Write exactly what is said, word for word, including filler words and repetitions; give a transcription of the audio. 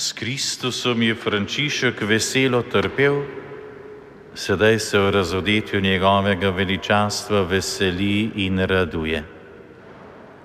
S Kristusom je Frančišek veselo trpel, sedaj se v razodetju njegovega veličastva veseli in raduje.